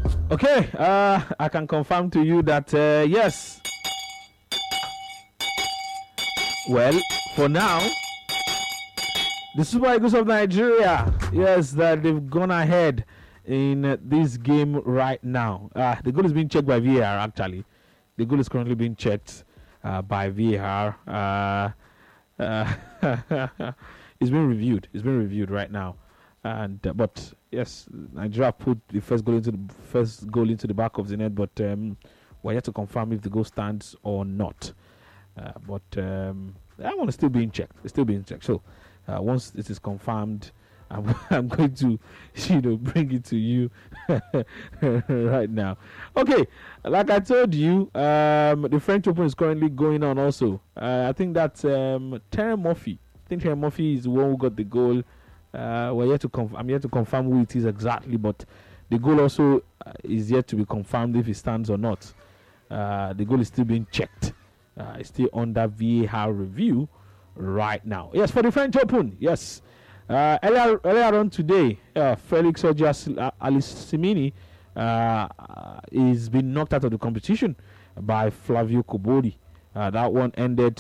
Okay, I can confirm to you that yes. Well, for now, the Super Eagles of Nigeria, yes, that they've gone ahead in this game right now. The goal is being checked by VAR. Actually, the goal is currently being checked by VAR. It's being reviewed. It's being reviewed right now. And but yes, Nigeria put the first goal into the back of the net, but we're yet to confirm if the goal stands or not. But that one is still being checked. It's still being checked. So once it is confirmed, I'm going to bring it to you right now. Okay, like I told you, the French Open is currently going on. Also, I think that Terence Murphy. I think Terence Murphy is the one who got the goal. I'm yet to confirm who it is exactly, but the goal also is yet to be confirmed if it stands or not. The goal is still being checked. It's still under VAR review right now. Yes, for the French Open. Yes, earlier on today, Felix Auger-Aliassime is been knocked out of the competition by Flavio Koboli. That one ended